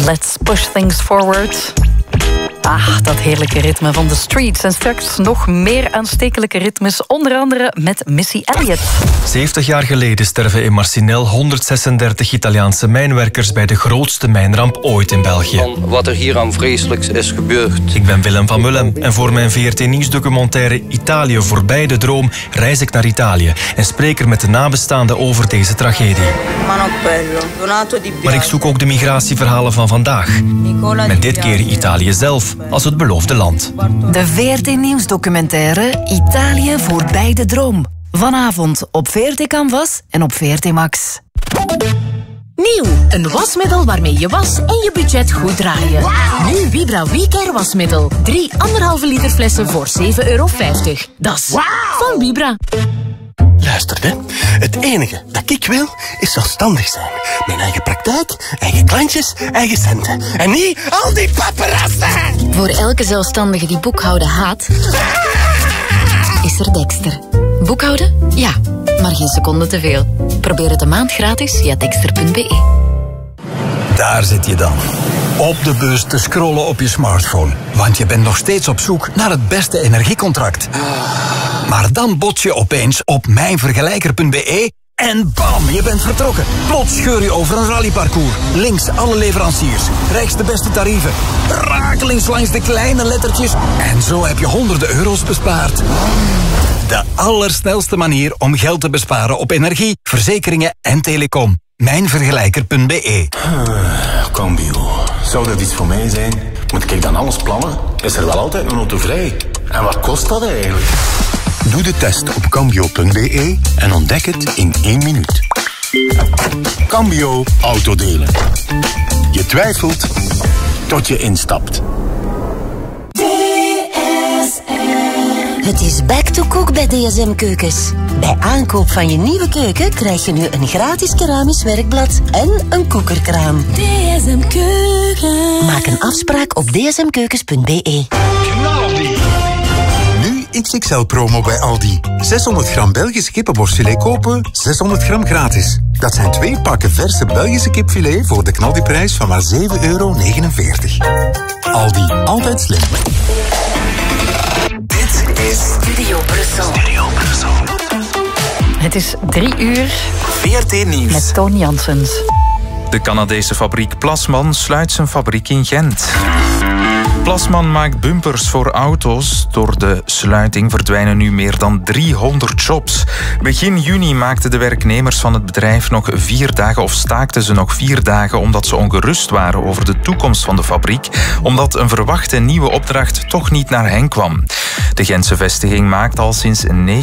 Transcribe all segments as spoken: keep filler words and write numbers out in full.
Let's push things forward. Ah, dat heerlijke ritme van de streets. En straks nog meer aanstekelijke ritmes, onder andere met Missy Elliott. zeventig jaar geleden sterven in Marcinelle honderdzesendertig Italiaanse mijnwerkers bij de grootste mijnramp ooit in België. Van wat er hier aan vreselijks is gebeurd. Ik ben Willem van Mullen en voor mijn V R T-nieuwsdocumentaire Italië voorbij de droom reis ik naar Italië en spreek er met de nabestaanden over deze tragedie. Maar ik zoek ook de migratieverhalen van vandaag. Met dit keer Italië zelf als het beloofde land. De V R T-nieuwsdocumentaire Italië voorbij de droom. Vanavond op V R T Canvas en op V R T Max. Nieuw, een wasmiddel waarmee je was en je budget goed draaien. Wow. Nu Vibra WeCare wasmiddel. Drie anderhalve liter flessen voor zeven euro vijftig. Dat is wow. Van Vibra. Luister, hè. Het enige dat ik wil, is zelfstandig zijn. Mijn eigen praktijk, eigen klantjes, eigen centen. En niet al die paparazzen! Voor elke zelfstandige die boekhouden haat, is er Dexter. Boekhouden? Ja, maar geen seconde te veel. Probeer het een maand gratis via dexter punt be. Daar zit je dan. Op de bus te scrollen op je smartphone. Want je bent nog steeds op zoek naar het beste energiecontract. Maar dan bots je opeens op mijnvergelijker punt be en bam, je bent vertrokken. Plots scheur je over een rallyparcours. Links alle leveranciers, rechts de beste tarieven. Rakelings langs de kleine lettertjes. En zo heb je honderden euro's bespaard. De allersnelste manier om geld te besparen op energie, verzekeringen en telecom. mijnvergelijker punt be. Cambio. Zou dat iets voor mij zijn? Moet ik dan alles plannen? Is er wel altijd een auto vrij? En wat kost dat eigenlijk? Doe de test op cambio punt be en ontdek het in één minuut. Cambio Autodelen. Je twijfelt tot je instapt. Het is back to cook bij D S M Keukens. Bij aankoop van je nieuwe keuken krijg je nu een gratis keramisch werkblad en een koekerkraan. D S M Keukens. Maak een afspraak op d s m keukens punt be. Nu X X L-promo bij Aldi. zeshonderd gram Belgisch kippenborstfilet kopen, zeshonderd gram gratis. Dat zijn twee pakken verse Belgische kipfilet voor de knaldiprijs van maar zeven euro negenenveertig. Aldi, altijd slim. Dit is Studio Brussel. Studio Brussel. Het is drie uur. V R T Nieuws. Met Toon Janssens. De Canadese fabriek Plasman sluit zijn fabriek in Gent. Plasman maakt bumpers voor auto's. Door de sluiting verdwijnen nu meer dan driehonderd jobs. Begin juni maakten de werknemers van het bedrijf nog vier dagen of staakten ze nog vier dagen omdat ze ongerust waren over de toekomst van de fabriek, omdat een verwachte nieuwe opdracht toch niet naar hen kwam. De Gentse vestiging maakt al sinds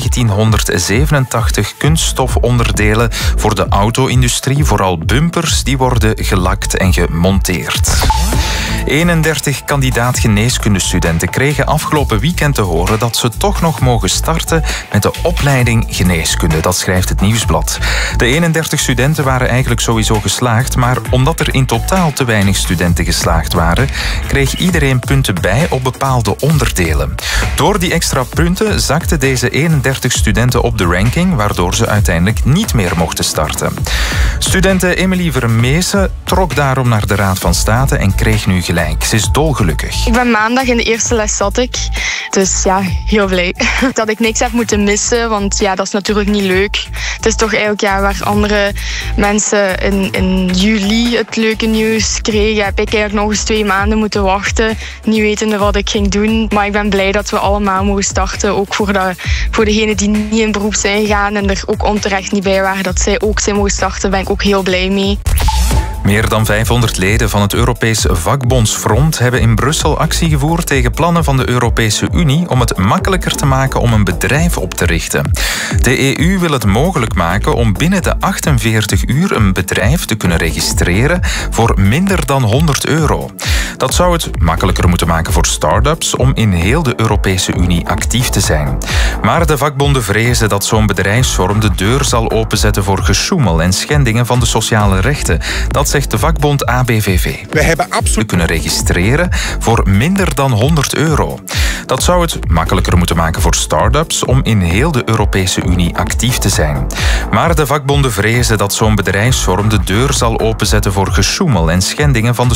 negentienhonderdzevenentachtig kunststofonderdelen voor de auto-industrie, vooral bumpers die worden gelakt en gemonteerd. eenendertig kandidaat-geneeskundestudenten kregen afgelopen weekend te horen dat ze toch nog mogen starten met de opleiding geneeskunde. Dat schrijft het Nieuwsblad. De eenendertig studenten waren eigenlijk sowieso geslaagd, maar omdat er in totaal te weinig studenten geslaagd waren, kreeg iedereen punten bij op bepaalde onderdelen. Door die extra punten zakten deze eenendertig studenten op de ranking, waardoor ze uiteindelijk niet meer mochten starten. Studente Emily Vermeesen trok daarom naar de Raad van State en kreeg nu gelijk. Ze is dolgelukkig. Ik ben maandag in de eerste les zat ik. Dus ja, heel blij. Dat ik niks heb moeten missen, want ja, dat is natuurlijk niet leuk. Het is toch eigenlijk ja, waar andere mensen in, in juli het leuke nieuws kregen, heb ik eigenlijk nog eens twee maanden moeten wachten. Niet wetende wat ik ging doen. Maar ik ben blij dat we allemaal mogen starten. Ook voor, de, voor degenen die niet in beroep zijn gegaan en er ook onterecht niet bij waren, dat zij ook zijn mogen starten, ben ik ook heel blij mee. Meer dan vijfhonderd leden van het Europees Vakbondsfront hebben in Brussel actie gevoerd tegen plannen van de Europese Unie om het makkelijker te maken om een bedrijf op te richten. De E U wil het mogelijk maken om binnen de achtenveertig uur een bedrijf te kunnen registreren voor minder dan honderd euro. Dat zou het makkelijker moeten maken voor start-ups om in heel de Europese Unie actief te zijn. Maar de vakbonden vrezen dat zo'n bedrijfsvorm de deur zal openzetten voor gesjoemel en schendingen van de sociale rechten. Dat zegt de vakbond A B V V. We hebben absoluut kunnen registreren voor minder dan honderd euro. Dat zou het makkelijker moeten maken voor start-ups om in heel de Europese Unie actief te zijn. Maar de vakbonden vrezen dat zo'n bedrijfsvorm de deur zal openzetten voor gesjoemel en schendingen van de